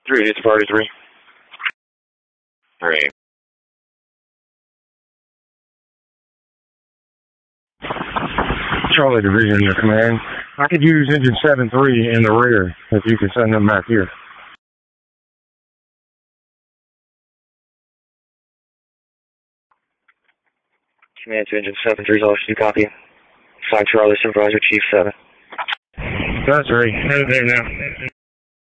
3, it's priority 3. 3. Charlie Division, your command. I could use engine 7-3 in the rear if you could send them back here. Command to engine 7-3, all you copy. Sign Charlie, Supervisor Chief 7. That's right. Headed there now.